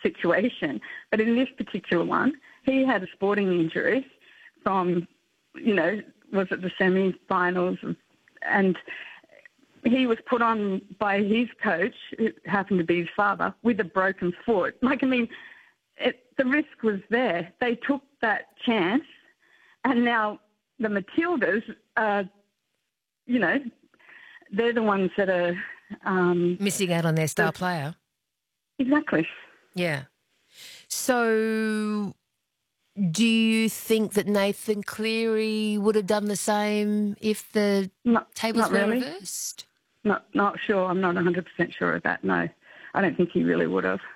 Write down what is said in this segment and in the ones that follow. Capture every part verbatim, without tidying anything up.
situation. But in this particular one, he had a sporting injury from, you know, was it the semi-finals, and he was put on by his coach, who happened to be his father, with a broken foot. Like, I mean, it, the risk was there. They took that chance, and now the Matildas, uh, you know, they're the ones that are... Um, missing out on their star player. Exactly. Yeah. So do you think that Nathan Cleary would have done the same if the not, tables not were really. reversed? Not, not sure. I'm not one hundred percent sure of that, no. I don't think he really would have.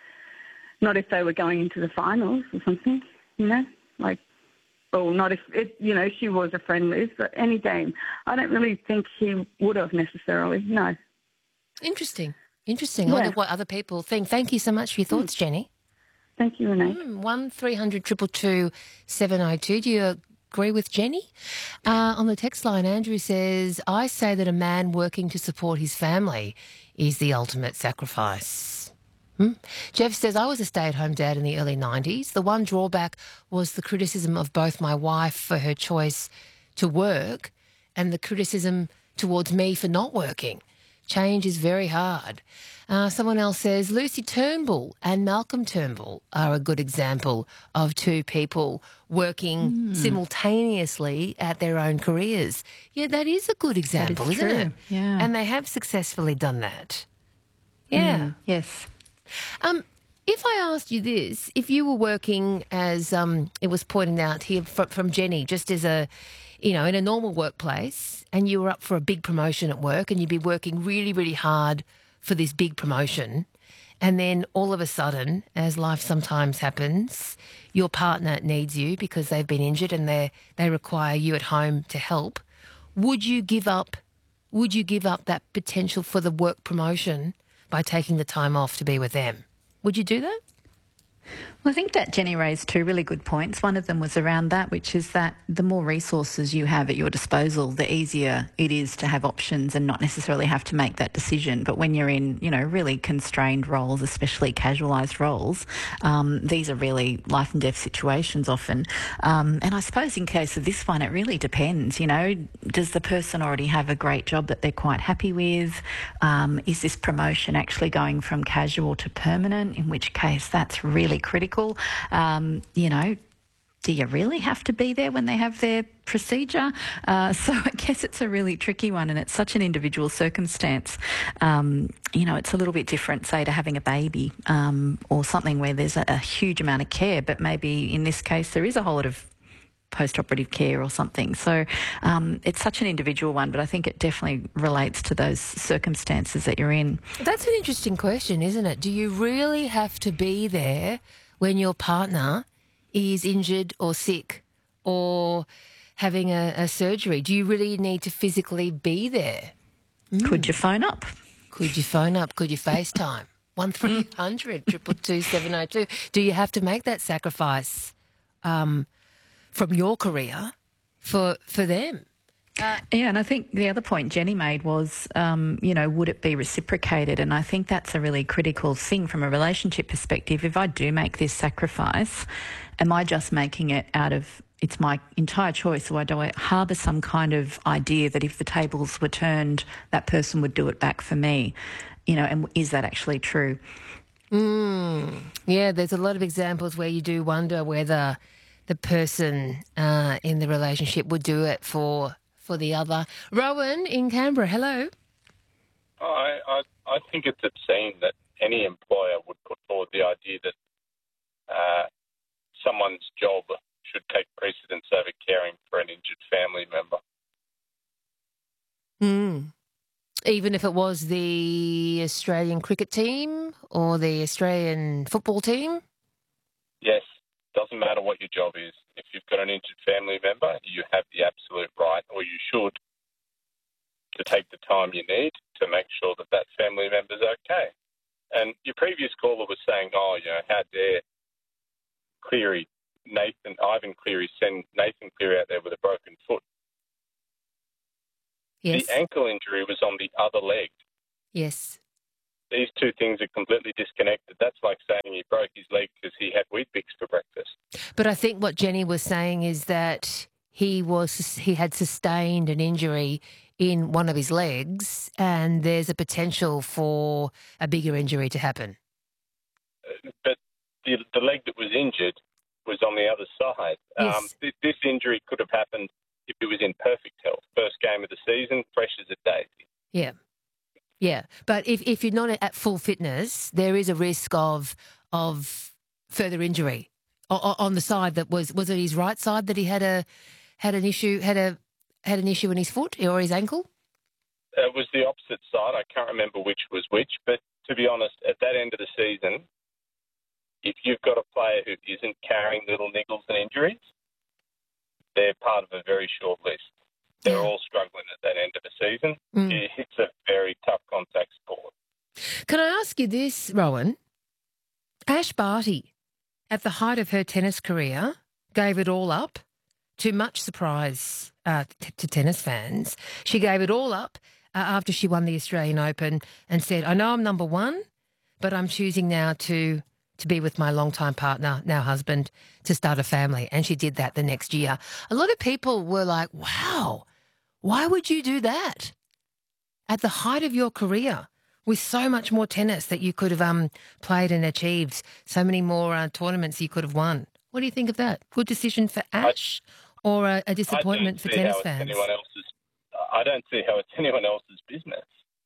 Not if they were going into the finals or something, you know, like, well, not if, it, you know, she was a friend with, but any game. I don't really think he would have necessarily, no. Interesting. Interesting. Yeah. I wonder what other people think. Thank you so much for your thoughts, mm. Jenny. Thank you, Renee. Mm, one three hundred two two two seven oh two. Do you agree with Jenny? Uh, on the text line, Andrew says, I say that a man working to support his family is the ultimate sacrifice. Hmm? Jeff says, I was a stay-at-home dad in the early nineties. The one drawback was the criticism of both my wife for her choice to work and the criticism towards me for not working. Change is very hard. Uh, someone else says, Lucy Turnbull and Malcolm Turnbull are a good example of two people working mm. simultaneously at their own careers. Yeah, that is a good example, is isn't true. it? Yeah. And they have successfully done that. Yeah. Mm, yes. Um, if I asked you this, if you were working as um, it was pointed out here from, from Jenny, just as a, you know, in a normal workplace, and you were up for a big promotion at work and you'd be working really, really hard for this big promotion, and then all of a sudden, as life sometimes happens, your partner needs you because they've been injured and they they require you at home to help, would you give up, would you give up that potential for the work promotion by taking the time off to be with them? Would you do that? Well, I think that Jenny raised two really good points. One of them was around that, which is that the more resources you have at your disposal, the easier it is to have options and not necessarily have to make that decision. But when you're in, you know, really constrained roles, especially casualised roles, um, these are really life and death situations often. Um, and I suppose in case of this one, it really depends, you know, does the person already have a great job that they're quite happy with? Um, is this promotion actually going from casual to permanent, in which case that's really critical. Um, you know, do you really have to be there when they have their procedure? Uh, so I guess it's a really tricky one, and it's such an individual circumstance. Um, you know, it's a little bit different, say, to having a baby um, or something where there's a, a huge amount of care, but maybe in this case there is a whole lot of post-operative care or something. So um, it's such an individual one, but I think it definitely relates to those circumstances that you're in. That's an interesting question, isn't it? Do you really have to be there when your partner is injured or sick or having a, a surgery? Do you really need to physically be there? Mm. Could you phone up? Could you phone up? Could you FaceTime? one three hundred two two two seven oh two. Do you have to make that sacrifice um, from your career for for them? Uh, yeah, and I think the other point Jenny made was, um, you know, would it be reciprocated? And I think that's a really critical thing from a relationship perspective. If I do make this sacrifice, am I just making it out of it's my entire choice, or do I harbour some kind of idea that if the tables were turned, that person would do it back for me? You know, and is that actually true? Mm, yeah, there's a lot of examples where you do wonder whether the person uh, in the relationship would do it for for the other. Rowan in Canberra, hello. I, I I think it's obscene that any employer would put forward the idea that uh, someone's job should take precedence over caring for an injured family member. Mm. Even if it was the Australian cricket team or the Australian football team? Yes. Doesn't matter what your job is. If you've got an injured family member, you have the absolute right, or you should, to take the time you need to make sure that that family member's okay. And your previous caller was saying, oh, you know, how dare Cleary, Nathan, Ivan Cleary send Nathan Cleary out there with a broken foot. Yes. The ankle injury was on the other leg. Yes. These two things are completely disconnected. That's like saying he broke But I think what Jenny was saying is that he was he had sustained an injury in one of his legs, and there's a potential for a bigger injury to happen. But the, the leg that was injured was on the other side. Yes. Um, th- this injury could have happened if he was in perfect health. First game of the season, fresh as a daisy. Yeah. Yeah. But if, if you're not at full fitness, there is a risk of of further injury o- on the side that was was it his right side that he had a had an issue had a had an issue in his foot or his ankle? It was the opposite side. I can't remember which was which, but to be honest, at that end of the season, if you've got a player who isn't carrying little niggles and injuries, they're part of a very short list. They're Yeah. all struggling at that end of the season. Mm. It's a very tough contact sport. Can I ask you this, Rowan? Ash Barty, at the height of her tennis career, gave it all up, to much surprise uh, t- to tennis fans. She gave it all up uh, after she won the Australian Open and said, I know I'm number one, but I'm choosing now to to be with my longtime partner, now husband, to start a family. And she did that the next year. A lot of people were like, wow, why would you do that at the height of your career with so much more tennis that you could have um, played and achieved, so many more uh, tournaments you could have won? What do you think of that? Good decision for Ash or a, a disappointment for tennis fans? Anyone else's, I don't see how it's anyone else's business.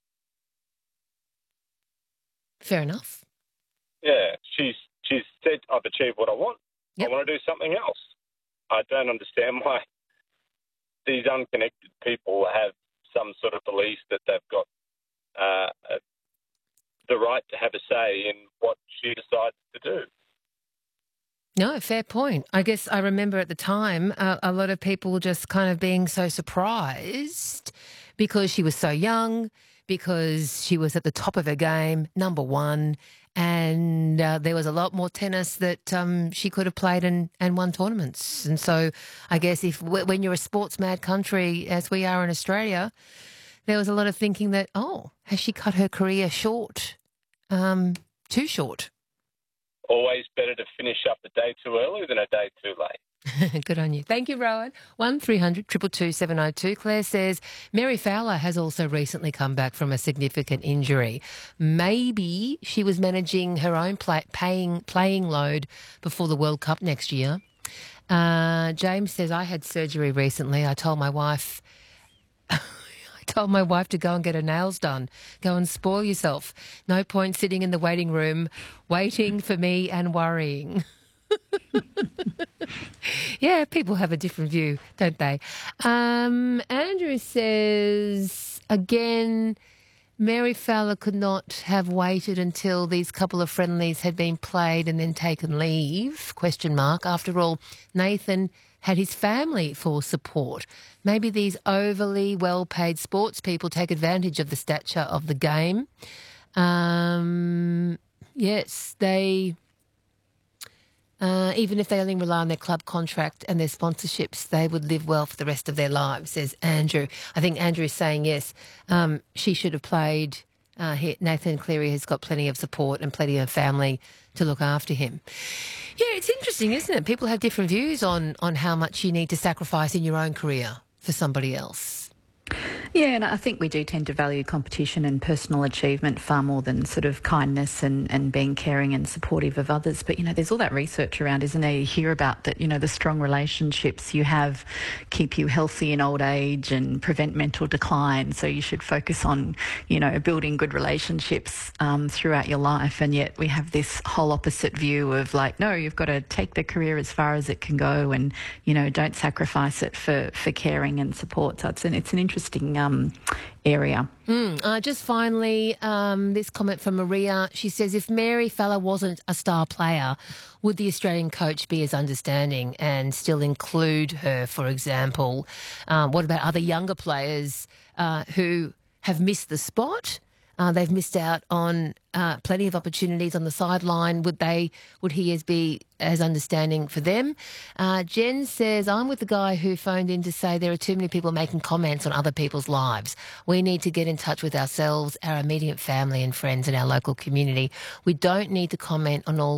Fair enough. Yeah, she's she's said, I've achieved what I want. Yep. I want to do something else. I don't understand why these unconnected people have some sort of belief that they've got uh, the right to have a say in what she decides to do. No, fair point. I guess I remember at the time uh, a lot of people just kind of being so surprised because she was so young, because she was at the top of her game, number one, and uh, there was a lot more tennis that um, she could have played and, and won tournaments. And so I guess if when you're a sports-mad country, as we are in Australia, there was a lot of thinking that, oh, has she cut her career short, um, too short? Always better to finish up a day too early than a day too late. Good on you. Thank you, Rowan. one three hundred two two two seven oh two. Claire says, Mary Fowler has also recently come back from a significant injury. Maybe she was managing her own play, paying, playing load before the World Cup next year. Uh, James says, I had surgery recently. I told my wife... I told my wife to go and get her nails done. Go and spoil yourself. No point sitting in the waiting room waiting for me and worrying. Yeah, people have a different view, don't they? Um, Andrew says, again, Mary Fowler could not have waited until these couple of friendlies had been played and then taken leave, question mark. After all, Nathan had his family for support. Maybe these overly well-paid sports people take advantage of the stature of the game. Um, yes, they... Uh, even if they only rely on their club contract and their sponsorships, they would live well for the rest of their lives, says Andrew. I think Andrew is saying, yes, um, she should have played. Uh, he, Nathan Cleary has got plenty of support and plenty of family to look after him. Yeah, it's interesting, isn't it? People have different views on, on how much you need to sacrifice in your own career for somebody else. Yeah, and I think we do tend to value competition and personal achievement far more than sort of kindness and, and being caring and supportive of others. But, you know, there's all that research around, isn't there? You hear about that, you know, the strong relationships you have keep you healthy in old age and prevent mental decline. So you should focus on, you know, building good relationships um, throughout your life. And yet we have this whole opposite view of like, no, you've got to take the career as far as it can go and, you know, don't sacrifice it for, for caring and support. So it's an, it's an interesting Um, area. Mm, uh, just finally, um, this comment from Maria. She says, if Mary Fowler wasn't a star player, would the Australian coach be as understanding and still include her, for example? Um, what about other younger players uh, who have missed the spot? Uh, they've missed out on uh, plenty of opportunities on the sideline. Would they? Would he as be as understanding for them? Uh, Jen says, I'm with the guy who phoned in to say there are too many people making comments on other people's lives. We need to get in touch with ourselves, our immediate family and friends and our local community. We don't need to comment on all